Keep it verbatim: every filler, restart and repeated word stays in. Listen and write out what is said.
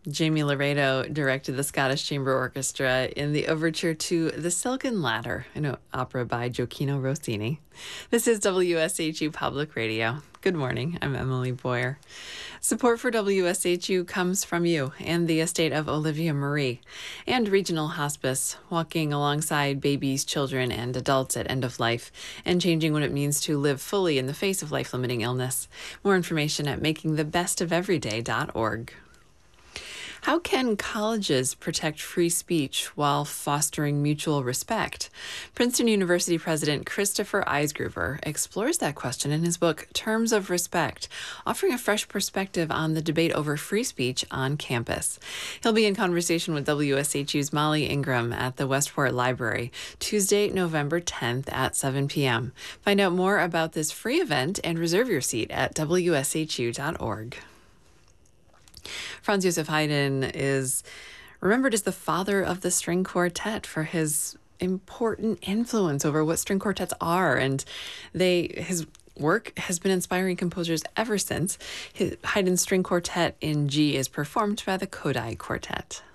Jamie Laredo directed the Scottish Chamber Orchestra in the overture to The Silken Ladder, an opera by Gioacchino Rossini. This is W S H U Public Radio. Good morning. I'm Emily Boyer. Support for W S H U comes from you and the estate of Olivia Marie and Regional Hospice, walking alongside babies, children, and adults at end of life and changing what it means to live fully in the face of life-limiting illness. More information at making the best of everyday dot org. How can colleges protect free speech while fostering mutual respect? Princeton University President Christopher Eisgruber explores that question in his book, Terms of Respect, offering a fresh perspective on the debate over free speech on campus. He'll be in conversation with W S H U's Molly Ingram at the Westport Library, Tuesday, November tenth at seven p.m. Find out more about this free event and reserve your seat at W S H U dot org. Franz Josef Haydn is remembered as the father of the string quartet for his important influence over what string quartets are, and they his work has been inspiring composers ever since. His Haydn's string quartet in G is performed by the Kodály Quartet.